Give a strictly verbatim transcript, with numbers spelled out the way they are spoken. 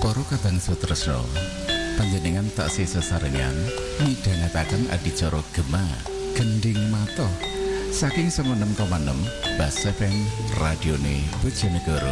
Para kadangsa tresna, panjenengan taksih sesarengan midhangetaken adicara Gema Gending Mata saking sembilan puluh enam koma enam Bas F M Radione Bojonegoro.